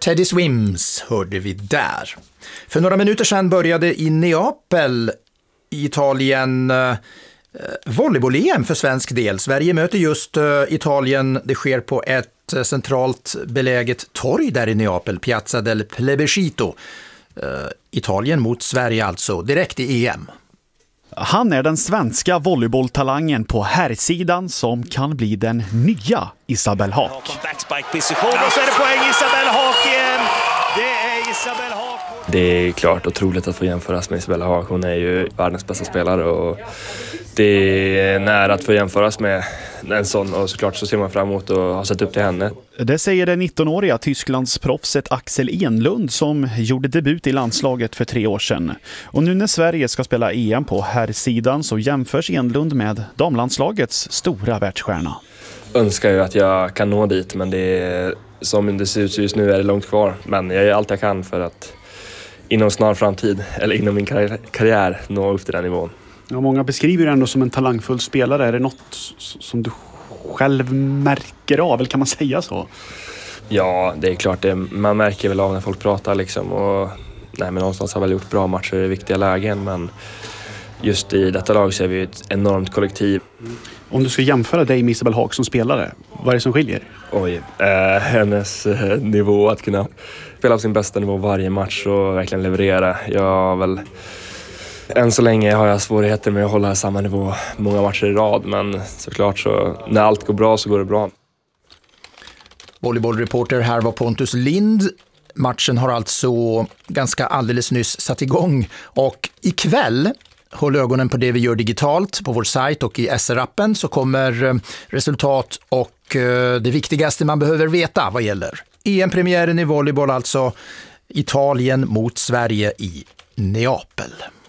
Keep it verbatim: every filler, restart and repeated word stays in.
Teddy Swims hörde vi där. För några minuter sedan började i Neapel i Italien eh, volleyboll-E M för svensk del. Sverige möter just eh, Italien. Det sker på ett eh, centralt beläget torg där i Neapel, Piazza del Plebiscito. Eh, Italien mot Sverige alltså, direkt i E M. Han är den svenska volleybolltalangen på herrsidan som kan bli den nya Isabelle Haak. Backspike-position och så är det poäng Isabelle Haak igen. Det är Isabelle Haak. Det är klart otroligt att få jämföras med Isabelle Haak. Hon är ju världens bästa spelare och det är nära att få jämföras med en sån, och såklart så ser man fram emot att ha sett upp till henne. Det säger den nittonåriga Tysklands proffset Axel Enlund som gjorde debut i landslaget för tre år sedan. Och nu när Sverige ska spela E M på herrsidan så jämförs Enlund med damlandslagets stora världsstjärna. Önskar ju att jag kan nå dit, men det är, som det ser ut just nu är det långt kvar. Men jag gör allt jag kan för att inom snar framtid, eller inom min karriär, karriär nå upp till den nivån. Ja, många beskriver dig ändå som en talangfull spelare. Är det något som du själv märker av, eller kan man säga så? Ja, det är klart. Det, man märker väl av när folk pratar liksom. Och, nej, men någonstans har väl gjort bra matcher i viktiga lägen, men just i detta lag så är vi ett enormt kollektiv. Om du ska jämföra dig med Isabelle Haak som spelare, vad är det som skiljer? Oj, eh, hennes eh, nivå att kunna spela på sin bästa nivå varje match och verkligen leverera. Jag har väl... Än så länge har jag svårigheter med att hålla samma nivå många matcher i rad, men såklart så när allt går bra så går det bra. Volleybollreporter här var Pontus Lind. Matchen har alltså ganska alldeles nyss satt igång och ikväll, håll ögonen på det vi gör digitalt på vår sajt och i S R-appen, så kommer resultat och det viktigaste man behöver veta vad gäller E M-premiären i volleyboll, alltså Italien mot Sverige i Neapel.